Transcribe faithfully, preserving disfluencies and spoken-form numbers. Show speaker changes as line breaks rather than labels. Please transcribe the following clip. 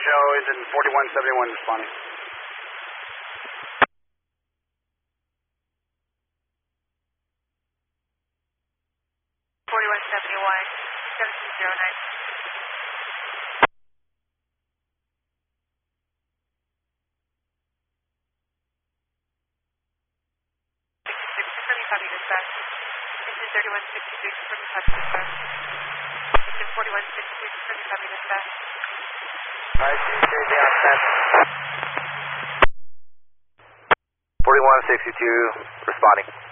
Joe is in forty-one seventy-one responding.
forty-one seventy-one, seven two zero nine. sixty-six, confirming copy dispatch. Engine thirty-one sixty-three, confirming copy dispatch. Engine forty-one sixty-three, confirming copy dispatch.
Alright, C J, the outside.
forty-one sixty-two, responding.